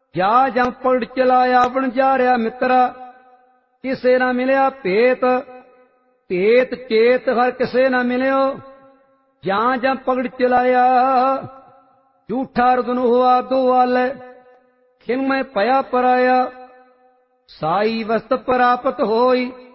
ਜਾ ਜਮ ਪਗੜ ਚਲਾਇਆ ਬਣ ਜਾ ਰਿਹਾ ਮਿੱਤਰਾ, ਕਿਸੇ ਨਾ ਮਿਲਿਆ ਭੇਤ, ਭੇਤ ਚੇਤ ਹਰ ਕਿਸੇ ਨਾ ਮਿਲਿਓ। ਜਾਂ ਜਮ ਪਗੜ ਚਲਾਇਆ ਝੂਠਾ ਰਦਨ ਹੁਆ ਦੋ ਵਾਲੇ, ਖਿਨ ਮੈਂ ਭਇਆ ਪਰਾਇਆ, ਸਾਈ ਵਸਤ ਪ੍ਰਾਪਤ ਹੋਈ।